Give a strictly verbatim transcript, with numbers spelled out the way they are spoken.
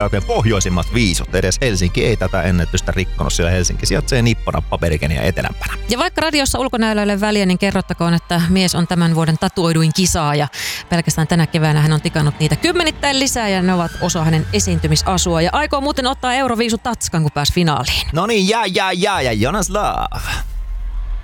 oikein pohjoisimmat viisut. Edes Helsinki ei tätä ennätystä rikkonut, sillä Helsinki sijaitsee nippanappa Bergeniä etelämpänä. Ja vaikka radiossa ulkonäölle väliä, niin kerrottakoon, että mies on tämän vuoden tatuoiduin kisaaja. Pelkästään tänä keväänä hän on tikannut niitä kymmenittäin lisää ja ne ovat osa hänen esiintymisasua. Ja aikoo muuten ottaa Euroviisu tatskan, kun pääsi finaaliin. No niin, ja, ja, ja, ja Jonas Love.